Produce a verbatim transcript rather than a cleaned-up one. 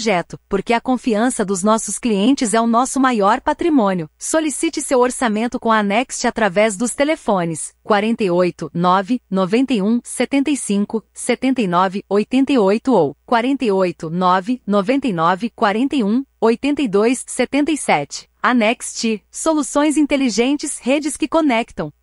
projeto, porque a confiança dos nossos clientes é o nosso maior patrimônio. Solicite seu orçamento com a Next através dos telefones quarenta e oito, nove, noventa e um, setenta e cinco, setenta e nove, oitenta e oito ou quarenta e oito, nove, noventa e nove, quarenta e um, oitenta e dois, setenta e sete. A Next, soluções inteligentes, redes que conectam.